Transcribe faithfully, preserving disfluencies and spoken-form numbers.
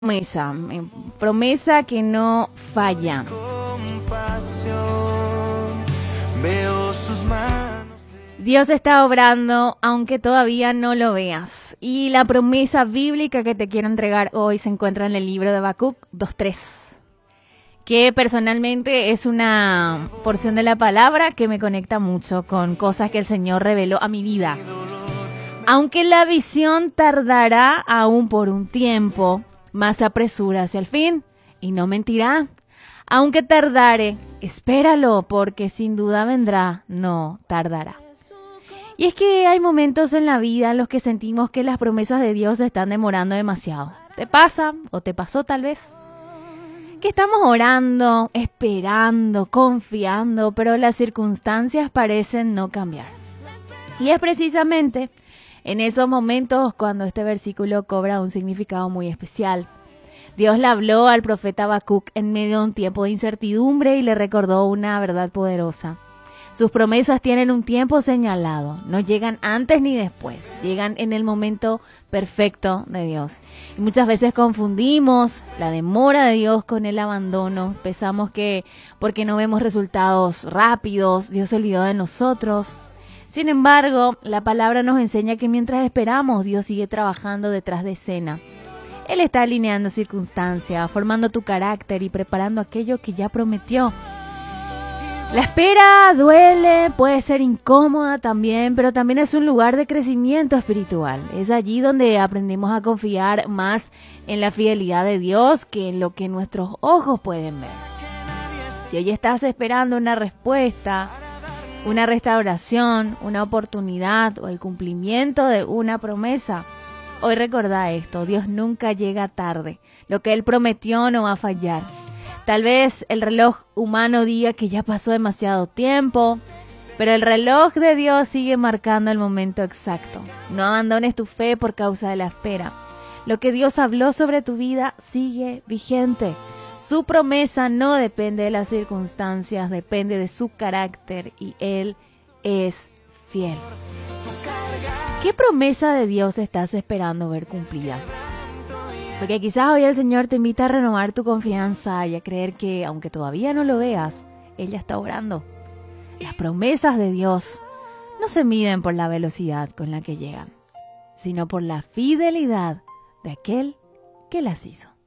Promesa, eh, promesa que no falla. Dios está obrando aunque todavía no lo veas. Y la promesa bíblica que te quiero entregar hoy se encuentra en el libro de Habacuc dos tres, que personalmente es una porción de la palabra que me conecta mucho con cosas que el Señor reveló a mi vida. Aunque la visión tardará aún por un tiempo, más se apresura hacia el fin, y no mentirá. Aunque tardare, espéralo, porque sin duda vendrá, no tardará. Y es que hay momentos en la vida en los que sentimos que las promesas de Dios se están demorando demasiado. ¿Te pasa o te pasó tal vez? Que estamos orando, esperando, confiando, pero las circunstancias parecen no cambiar. Y es precisamente en esos momentos cuando este versículo cobra un significado muy especial. Dios le habló al profeta Habacuc en medio de un tiempo de incertidumbre y le recordó una verdad poderosa. Sus promesas tienen un tiempo señalado, no llegan antes ni después, llegan en el momento perfecto de Dios. Y muchas veces confundimos la demora de Dios con el abandono. Pensamos que porque no vemos resultados rápidos, Dios se olvidó de nosotros. Sin embargo, la palabra nos enseña que mientras esperamos, Dios sigue trabajando detrás de escena. Él está alineando circunstancias, formando tu carácter y preparando aquello que ya prometió. La espera duele, puede ser incómoda también, pero también es un lugar de crecimiento espiritual. Es allí donde aprendemos a confiar más en la fidelidad de Dios que en lo que nuestros ojos pueden ver. Si hoy estás esperando una respuesta, una restauración, una oportunidad o el cumplimiento de una promesa, hoy recordá esto: Dios nunca llega tarde. Lo que Él prometió no va a fallar. Tal vez el reloj humano diga que ya pasó demasiado tiempo, pero el reloj de Dios sigue marcando el momento exacto. No abandones tu fe por causa de la espera. Lo que Dios habló sobre tu vida sigue vigente. Su promesa no depende de las circunstancias, depende de su carácter y Él es fiel. ¿Qué promesa de Dios estás esperando ver cumplida? Porque quizás hoy el Señor te invita a renovar tu confianza y a creer que, aunque todavía no lo veas, Él ya está obrando. Las promesas de Dios no se miden por la velocidad con la que llegan, sino por la fidelidad de aquel que las hizo.